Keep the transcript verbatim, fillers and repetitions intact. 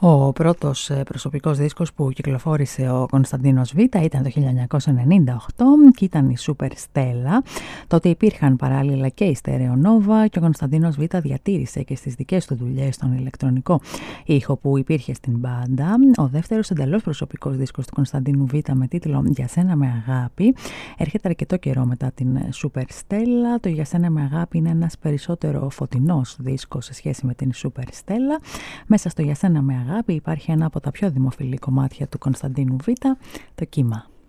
Ο πρώτος προσωπικός δίσκος που κυκλοφόρησε ο Κωνσταντίνος Β ήταν το χίλια εννιακόσια ενενήντα οκτώ και ήταν η Super Stella. Τότε υπήρχαν παράλληλα και η Stereo Nova και ο Κωνσταντίνος Β διατήρησε και στις δικές του δουλειές τον ηλεκτρονικό ήχο που υπήρχε στην μπάντα. Ο δεύτερος εντελώς προσωπικός δίσκος του Κωνσταντίνου Β με τίτλο «Για σένα με αγάπη» έρχεται αρκετό καιρό μετά την Super Stella. Το «Για σένα με αγάπη» είναι ένας περισσότερο φωτεινός δίσκος σε σχέση με την Super Stella. Μέσα στο «Για σένα με αγάπη» υπάρχει ένα από τα πιο δημοφιλή κομμάτια του Κωνσταντίνου Β, το «Κύμα».